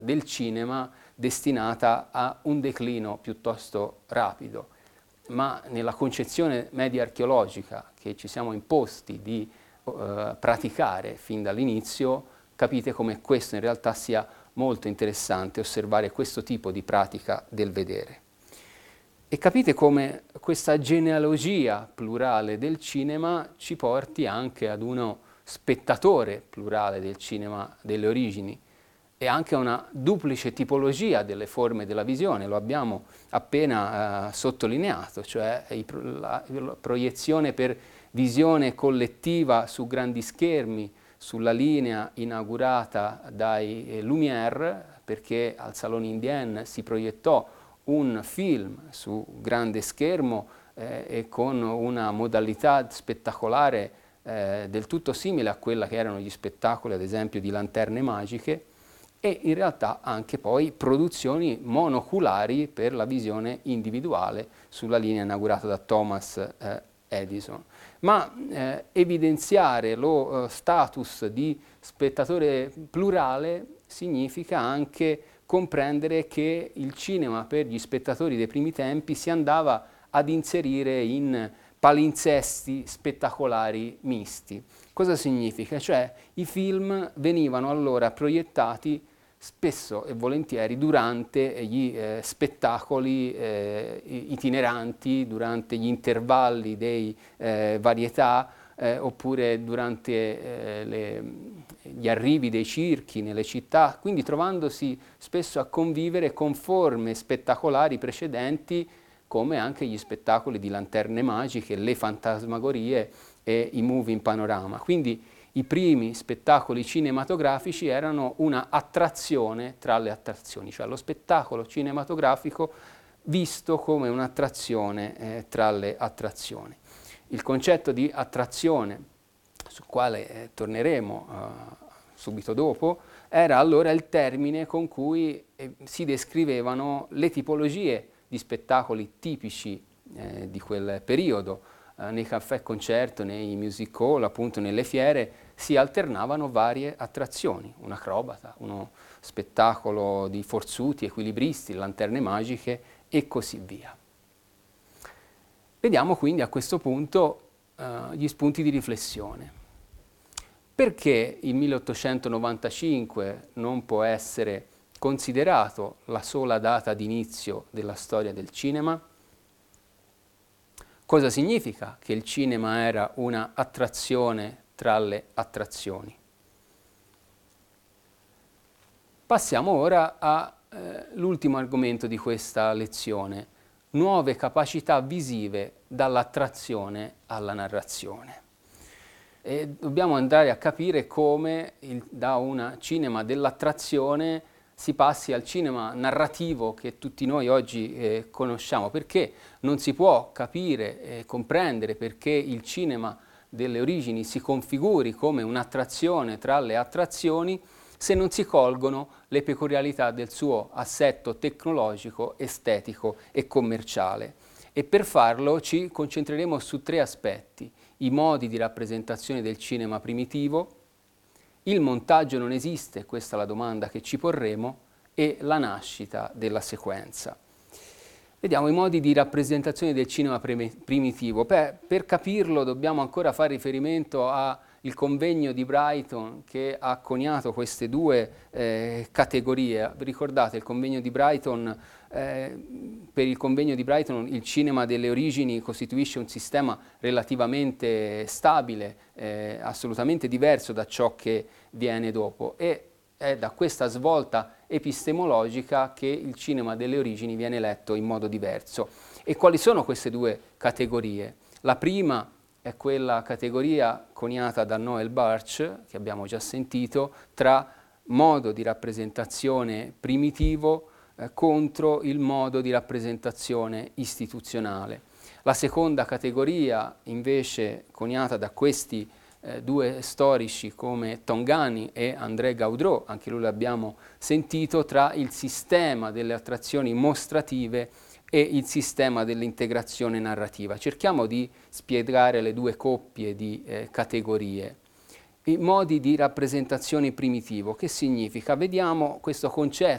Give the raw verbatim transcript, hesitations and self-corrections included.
del cinema destinata a un declino piuttosto rapido, ma nella concezione media archeologica che ci siamo imposti di eh, praticare fin dall'inizio, capite come questo in realtà sia molto interessante osservare questo tipo di pratica del vedere. E capite come questa genealogia plurale del cinema ci porti anche ad uno spettatore plurale del cinema delle origini e anche a una duplice tipologia delle forme della visione, lo abbiamo appena eh, sottolineato, cioè i, la, la proiezione per visione collettiva su grandi schermi, sulla linea inaugurata dai eh, Lumière, perché al Salone Indien si proiettò un film su grande schermo eh, e con una modalità spettacolare eh, del tutto simile a quella che erano gli spettacoli, ad esempio, di Lanterne Magiche, e in realtà anche poi produzioni monoculari per la visione individuale sulla linea inaugurata da Thomas eh, Edison. Ma eh, evidenziare lo eh, status di spettatore plurale significa anche comprendere che il cinema per gli spettatori dei primi tempi si andava ad inserire in palinsesti spettacolari misti. Cosa significa? Cioè i film venivano allora proiettati spesso e volentieri durante gli eh, spettacoli eh, itineranti, durante gli intervalli dei eh, varietà, eh, oppure durante eh, le, gli arrivi dei circhi nelle città, quindi trovandosi spesso a convivere con forme spettacolari precedenti, come anche gli spettacoli di Lanterne Magiche, le fantasmagorie e i movie in panorama. Quindi i primi spettacoli cinematografici erano una attrazione tra le attrazioni, cioè lo spettacolo cinematografico visto come un'attrazione eh, tra le attrazioni. Il concetto di attrazione, sul quale eh, torneremo eh, subito dopo, era allora il termine con cui eh, si descrivevano le tipologie di spettacoli tipici eh, di quel periodo. Eh, nei caffè concerto, nei music hall, appunto nelle fiere, si alternavano varie attrazioni, un acrobata, uno spettacolo di forzuti, equilibristi, lanterne magiche e così via. Vediamo quindi a questo punto eh, gli spunti di riflessione. Perché il milleottocentonovantacinque non può essere considerato la sola data d'inizio della storia del cinema? Cosa significa che il cinema era una attrazione tra le attrazioni? Passiamo ora all'ultimo eh, argomento di questa lezione, nuove capacità visive dall'attrazione alla narrazione. E dobbiamo andare a capire come il, da un cinema dell'attrazione si passi al cinema narrativo che tutti noi oggi eh, conosciamo, perché non si può capire e comprendere perché il cinema delle origini si configuri come un'attrazione tra le attrazioni se non si colgono le peculiarità del suo assetto tecnologico, estetico e commerciale. E per farlo ci concentreremo su tre aspetti: i modi di rappresentazione del cinema primitivo, il montaggio non esiste, questa è la domanda che ci porremo, e la nascita della sequenza. Vediamo i modi di rappresentazione del cinema primitivo. Beh, per capirlo dobbiamo ancora fare riferimento al convegno di Brighton che ha coniato queste due eh, categorie. Vi ricordate il convegno di Brighton? Eh, per il convegno di Brighton il cinema delle origini costituisce un sistema relativamente stabile, eh, assolutamente diverso da ciò che viene dopo, e è da questa svolta epistemologica che il cinema delle origini viene letto in modo diverso. E quali sono queste due categorie? La prima è quella categoria coniata da Noel Bartsch, che abbiamo già sentito, tra modo di rappresentazione primitivo eh, contro il modo di rappresentazione istituzionale. La seconda categoria, invece, coniata da questi eh, due storici come Tongani e André Gaudreau, anche lui l'abbiamo sentito, tra il sistema delle attrazioni mostrative e il sistema dell'integrazione narrativa. Cerchiamo di spiegare le due coppie di eh, categorie. I modi di rappresentazione primitivo, che significa? Vediamo questo concetto